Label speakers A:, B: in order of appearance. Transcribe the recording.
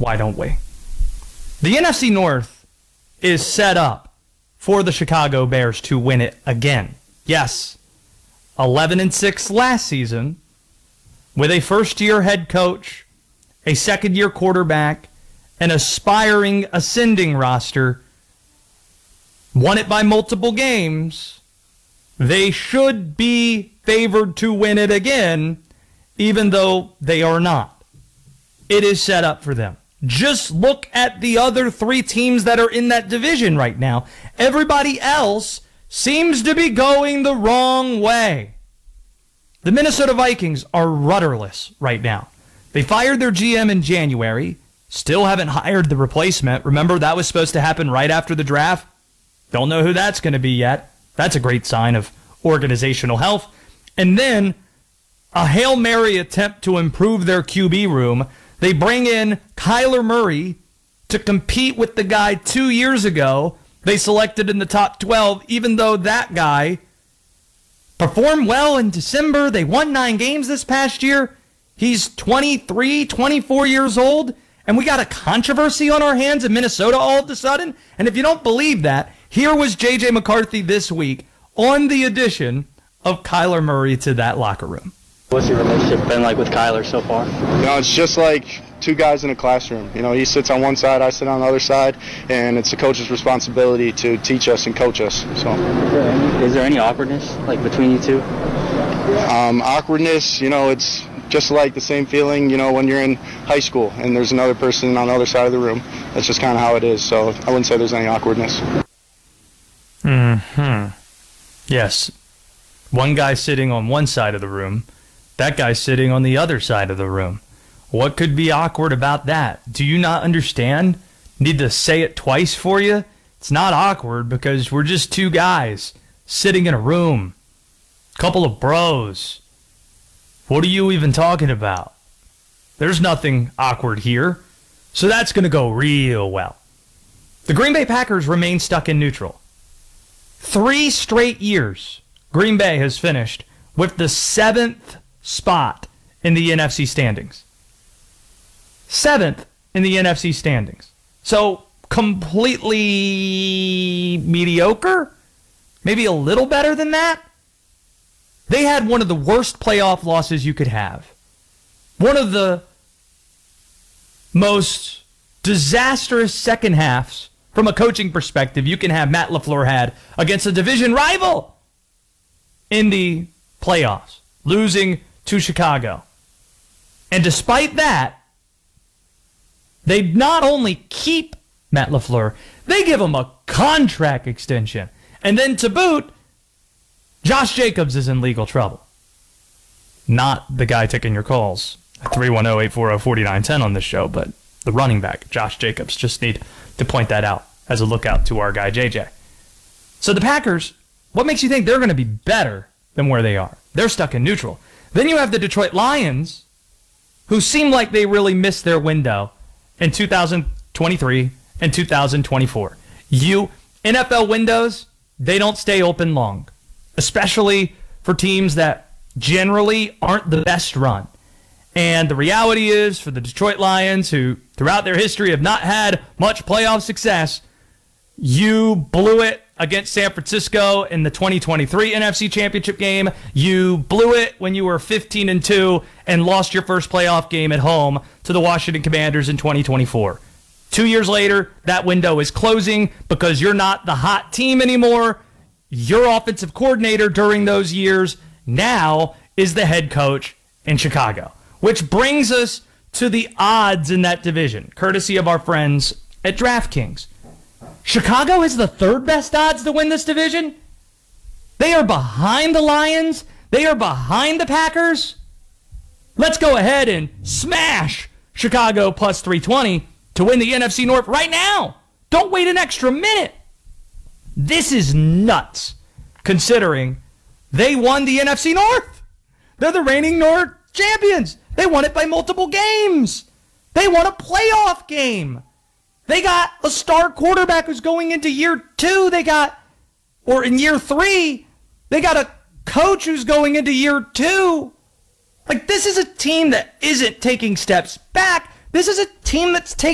A: Why don't we? The NFC North is set up for the Chicago Bears to win it again. Yes, 11-6 last season with a first-year head coach, a second-year quarterback, an aspiring, ascending roster. Won it by multiple games. They should be favored to win it again, even though they are not. It is set up for them. Just look at the other three teams that are in that division right now. Everybody else seems to be going the wrong way. The Minnesota Vikings are rudderless right now. They fired their GM in January. Still haven't hired the replacement. Remember, that was supposed to happen right after the draft. Don't know who that's going to be yet. That's a great sign of organizational health. And then a Hail Mary attempt to improve their QB room. They bring in Kyler Murray to compete with the guy 2 years ago they selected in the top 12, even though that guy performed well in December. They won 9 games this past year. He's 23, 24 years old, and we got a controversy on our hands in Minnesota all of a sudden. And if you don't believe that, here was J.J. McCarthy this week on the addition of Kyler Murray to that locker room.
B: What's your relationship been like with Kyler so far?
C: It's just like two guys in a classroom. He sits on one side, I sit on the other side, and it's the coach's responsibility to teach us and coach us. So,
B: is there any awkwardness between you two?
C: Awkwardness, it's just like the same feeling, when you're in high school and there's another person on the other side of the room. That's just kind of how it is. So I wouldn't say there's any awkwardness.
A: Yes. One guy sitting on one side of the room. That guy's sitting on the other side of the room. What could be awkward about that? Do you not understand? Need to say it twice for you? It's not awkward because we're just two guys sitting in a room. Couple of bros. What are you even talking about? There's nothing awkward here. So that's going to go real well. The Green Bay Packers remain stuck in neutral. 3 straight years, Green Bay has finished with the 7th spot in the NFC standings. 7th in the NFC standings. So completely mediocre? Maybe a little better than that? They had one of the worst playoff losses you could have. One of the most disastrous second halves from a coaching perspective you can have Matt LaFleur had against a division rival in the playoffs, losing to Chicago. And despite that, they not only keep Matt LaFleur, they give him a contract extension. And then to boot, Josh Jacobs is in legal trouble. Not the guy taking your calls at 310-840-4910 on this show, but the running back, Josh Jacobs. Just need to point that out as a lookout to our guy, JJ. So the Packers, what makes you think they're going to be better than where they are? They're stuck in neutral. Then you have the Detroit Lions, who seem like they really missed their window in 2023 and 2024. NFL windows, they don't stay open long, especially for teams that generally aren't the best run. And the reality is, for the Detroit Lions, who throughout their history have not had much playoff success, you blew it against San Francisco in the 2023 NFC Championship game. You blew it when you were 15-2 and lost your first playoff game at home to the Washington Commanders in 2024. 2 years later, that window is closing because you're not the hot team anymore. Your offensive coordinator during those years now is the head coach in Chicago, which brings us to the odds in that division, courtesy of our friends at DraftKings. Chicago has the 3rd best odds to win this division. They are behind the Lions. They are behind the Packers. Let's go ahead and smash Chicago plus 320 to win the NFC North right now. Don't wait an extra minute. This is nuts, considering they won the NFC North. They're the reigning North champions. They won it by multiple games. They won a playoff game. They got a star quarterback who's going into year 2. In year 3, they got a coach who's going into year 2. This is a team that isn't taking steps back. This is a team that's taking